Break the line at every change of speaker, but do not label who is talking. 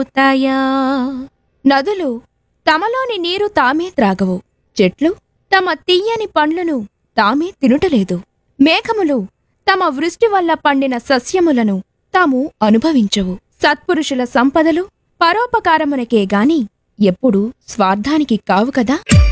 అవుతాయా? నదులు తమలోని నీరు తామే త్రాగవు. చెట్లు తమ తియ్యని పండ్లను తామే తినుటలేదు. మేఘములు తమ వృష్టి వల్ల పండిన సస్యములను తాము అనుభవించవు. సత్పురుషుల సంపదలు పరోపకారమునకే గాని ఎప్పుడూ స్వార్థానికి కావు కదా.